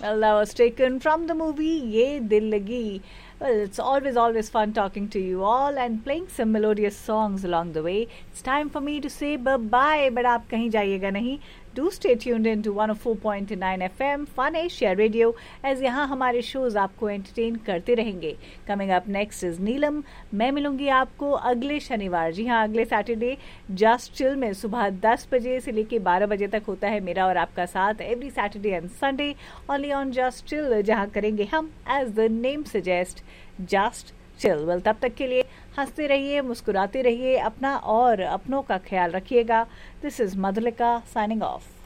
Well, that was taken from the movie Ye Dil Lagi. Well, it's always fun talking to you all and playing some melodious songs along the way. It's time for me to say bye-bye, but आप कहीं जाइएगा नहीं. Do stay tuned in to 104.9 FM Fun Asia Radio as यहाँ हमारे shows आपको entertain करते रहेंगे. Coming up next is नीलम. मैं मिलूंगी आपको अगले शनिवार, जी हाँ अगले सैटरडे जस्ट चिल में सुबह 10 बजे से लेके 12 बजे तक होता है मेरा और आपका साथ every Saturday and Sunday only on just chill, जहाँ करेंगे हम as the name suggest just chill. Well तब तक के लिए हंसते रहिए, मुस्कुराते रहिए, अपना और अपनों का ख्याल रखिएगा. This is Madhulika signing off.